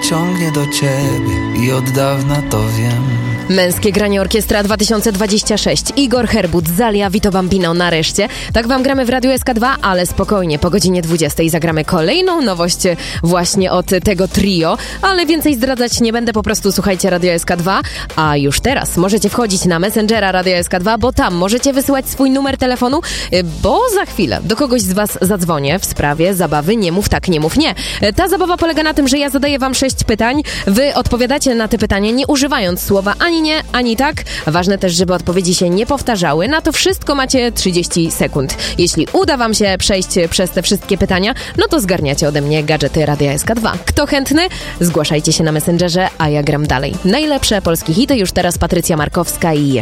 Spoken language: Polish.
ciągnie do ciebie i od dawna to wiem. Męskie granie Orkiestra 2026. Igor Herbut, Zalia, Vito Bambino nareszcie. Tak wam gramy w Radiu SK2, ale spokojnie, po godzinie 20 zagramy kolejną nowość właśnie od tego trio, ale więcej zdradzać nie będę, po prostu słuchajcie Radio SK2, a już teraz możecie wchodzić na Messengera Radio SK2, bo tam możecie wysyłać swój numer telefonu, bo za chwilę do kogoś z was zadzwonię w sprawie zabawy Nie mów tak, nie mów nie. Ta zabawa polega na tym, że ja zadaję wam 6 pytań, wy odpowiadacie na te pytania nie używając słowa ani nie, ani tak. Ważne też, żeby odpowiedzi się nie powtarzały. Na to wszystko macie 30 sekund. Jeśli uda wam się przejść przez te wszystkie pytania, no to zgarniacie ode mnie gadżety Radia SK2. Kto chętny? Zgłaszajcie się na Messengerze, a ja gram dalej. Najlepsze polskie hity już teraz Patrycja Markowska i